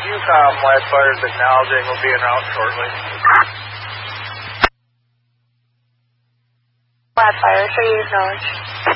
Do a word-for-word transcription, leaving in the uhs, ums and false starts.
UCOM, Wildfires acknowledging will be en route shortly. Wildfire, so you acknowledge.